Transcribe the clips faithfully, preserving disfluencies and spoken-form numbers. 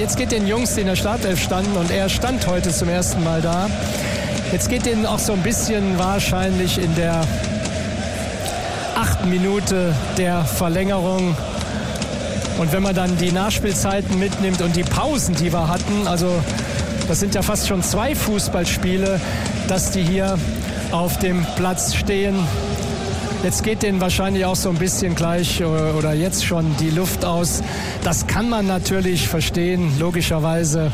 jetzt geht den Jungs, die in der Startelf standen, und er stand heute zum ersten Mal da, jetzt geht denen auch so ein bisschen wahrscheinlich in der achten Minute der Verlängerung. Und wenn man dann die Nachspielzeiten mitnimmt und die Pausen, die wir hatten, also das sind ja fast schon zwei Fußballspiele, dass die hier auf dem Platz stehen. Jetzt geht denen wahrscheinlich auch so ein bisschen gleich oder jetzt schon die Luft aus. Das kann man natürlich verstehen, logischerweise.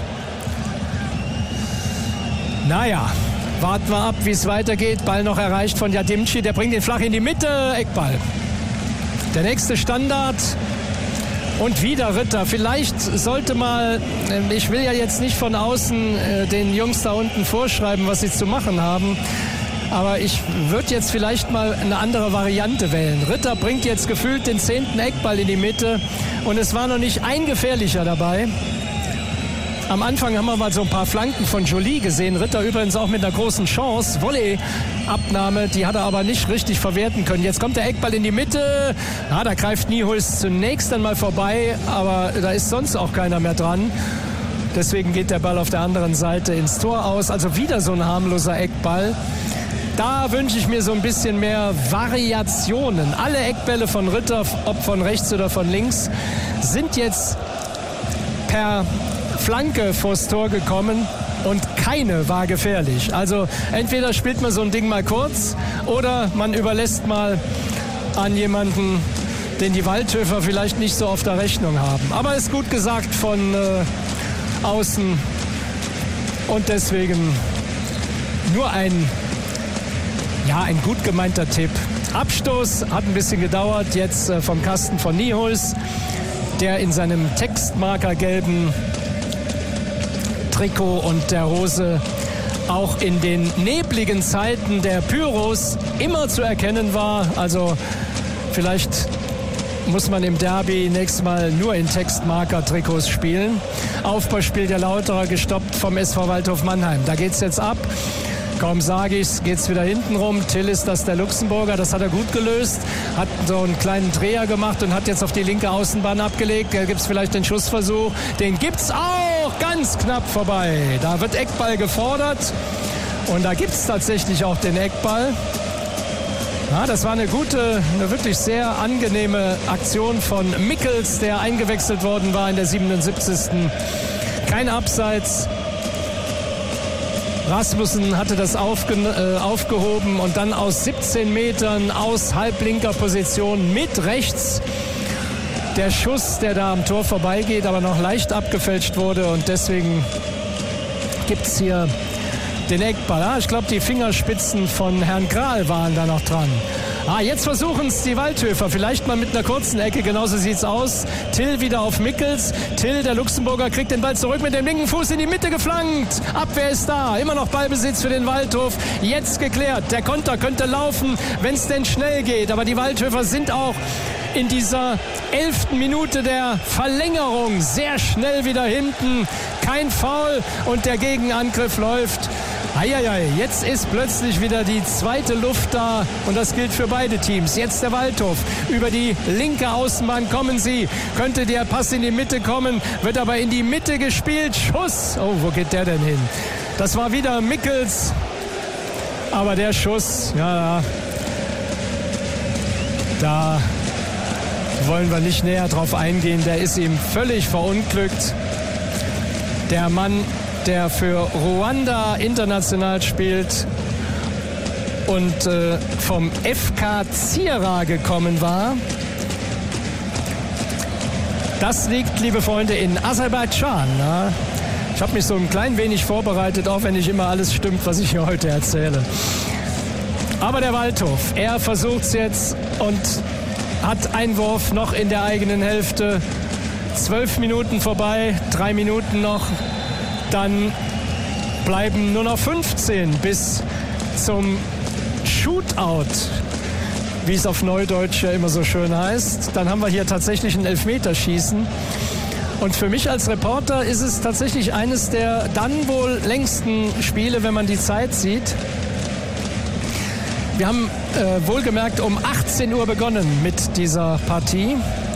Naja, warten wir ab, wie es weitergeht. Ball noch erreicht von Jadimci, der bringt ihn flach in die Mitte, Eckball. Der nächste Standard. Und wieder Ritter. Vielleicht sollte mal, ich will ja jetzt nicht von außen äh, den Jungs da unten vorschreiben, was sie zu machen haben, aber ich würde jetzt vielleicht mal eine andere Variante wählen. Ritter bringt jetzt gefühlt den zehnten Eckball in die Mitte und es war noch nicht ein gefährlicher dabei. Am Anfang haben wir mal so ein paar Flanken von Joly gesehen. Ritter übrigens auch mit einer großen Chance. Volley-Abnahme, die hat er aber nicht richtig verwerten können. Jetzt kommt der Eckball in die Mitte. Ja, da greift Niehuls zunächst einmal vorbei, aber da ist sonst auch keiner mehr dran. Deswegen geht der Ball auf der anderen Seite ins Tor aus. Also wieder so ein harmloser Eckball. Da wünsche ich mir so ein bisschen mehr Variationen. Alle Eckbälle von Ritter, ob von rechts oder von links, sind jetzt per Flanke vors Tor gekommen und keine war gefährlich. Also entweder spielt man so ein Ding mal kurz oder man überlässt mal an jemanden, den die Waldhöfer vielleicht nicht so auf der Rechnung haben. Aber ist gut gesagt von äh, außen und deswegen nur ein, ja, ein gut gemeinter Tipp. Abstoß hat ein bisschen gedauert, jetzt äh, vom Kasten von Niehuls, der in seinem textmarkergelben Trikot und der Hose auch in den nebligen Zeiten der Pyros immer zu erkennen war. Also vielleicht muss man im Derby nächstes Mal nur in Textmarker-Trikots spielen. Aufbauspiel der Lauterer gestoppt vom S V Waldhof Mannheim. Da geht's jetzt ab. Kaum sage ich's, geht's wieder hinten rum. Till ist das der Luxemburger, das hat er gut gelöst. Hat so einen kleinen Dreher gemacht und hat jetzt auf die linke Außenbahn abgelegt. Da gibt's vielleicht den Schussversuch. Den gibt's auch ganz knapp vorbei. Da wird Eckball gefordert. Und da gibt's tatsächlich auch den Eckball. Ja, das war eine gute, eine wirklich sehr angenehme Aktion von Mickels, der eingewechselt worden war in der siebenundsiebzigsten Kein Abseits. Rasmussen hatte das aufge, äh, aufgehoben und dann aus siebzehn Metern aus halblinker Position mit rechts der Schuss, der da am Tor vorbeigeht, aber noch leicht abgefälscht wurde und deswegen gibt es hier den Eckball. Ah, ich glaube, die Fingerspitzen von Herrn Kral waren da noch dran. Ah, jetzt versuchen es die Waldhöfer, vielleicht mal mit einer kurzen Ecke, genauso sieht es aus. Till wieder auf Mickels. Till, der Luxemburger, kriegt den Ball zurück mit dem linken Fuß in die Mitte geflankt. Abwehr ist da, immer noch Ballbesitz für den Waldhof. Jetzt geklärt, der Konter könnte laufen, wenn es denn schnell geht. Aber die Waldhöfer sind auch in dieser elften Minute der Verlängerung sehr schnell wieder hinten. Kein Foul und der Gegenangriff läuft. Eieiei, jetzt ist plötzlich wieder die zweite Luft da und das gilt für beide Teams. Jetzt der Waldhof. Über die linke Außenbahn kommen sie. Könnte der Pass in die Mitte kommen, wird aber in die Mitte gespielt. Schuss. Oh, wo geht der denn hin? Das war wieder Mickels. Aber der Schuss, ja, da wollen wir nicht näher drauf eingehen. Der ist ihm völlig verunglückt. Der Mann, der für Ruanda international spielt und äh, vom F K Zira gekommen war. Das liegt, liebe Freunde, in Aserbaidschan. Ja. Ich habe mich so ein klein wenig vorbereitet, auch wenn nicht immer alles stimmt, was ich hier heute erzähle. Aber der Waldhof, er versucht es jetzt und hat Einwurf noch in der eigenen Hälfte. Zwölf Minuten vorbei, drei Minuten noch. Dann bleiben nur noch fünfzehn bis zum Shootout, wie es auf Neudeutsch ja immer so schön heißt. Dann haben wir hier tatsächlich ein Elfmeterschießen. Und für mich als Reporter ist es tatsächlich eines der dann wohl längsten Spiele, wenn man die Zeit sieht. Wir haben äh, wohlgemerkt um achtzehn Uhr begonnen mit dieser Partie.